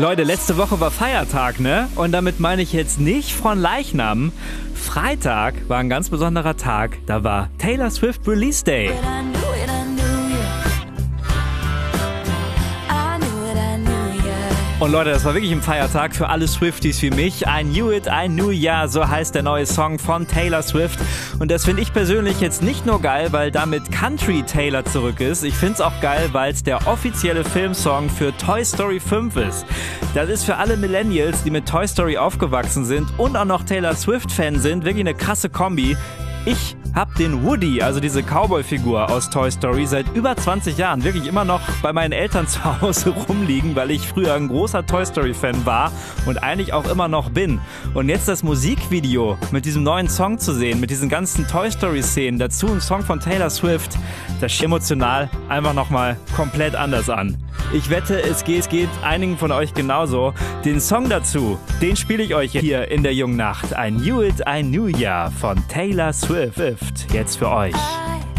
Leute, letzte Woche war Feiertag, ne? Und damit meine ich jetzt nicht von Leichnam. Freitag war ein ganz besonderer Tag. Da war Taylor Swift Release Day. Und Leute, das war wirklich ein Feiertag für alle Swifties wie mich. I Knew It, I Knew Ya, so heißt der neue Song von Taylor Swift. Und das finde ich persönlich jetzt nicht nur geil, weil damit Country Taylor zurück ist. Ich finde es auch geil, weil es der offizielle Filmsong für Toy Story 5 ist. Das ist für alle Millennials, die mit Toy Story aufgewachsen sind und auch noch Taylor Swift-Fan sind, wirklich eine krasse Kombi. Ich hab den Woody, also diese Cowboy-Figur aus Toy Story, seit über 20 Jahren wirklich immer noch bei meinen Eltern zu Hause rumliegen, weil ich früher ein großer Toy Story-Fan war und eigentlich auch immer noch bin. Und jetzt das Musikvideo mit diesem neuen Song zu sehen, mit diesen ganzen Toy Story-Szenen, dazu ein Song von Taylor Swift, das ist emotional einfach nochmal komplett anders an. Ich wette, es geht einigen von euch genauso. Den Song dazu, den spiele ich euch hier in der jungen Nacht. I Knew It, I Knew Ya von Taylor Swift. Jetzt für euch.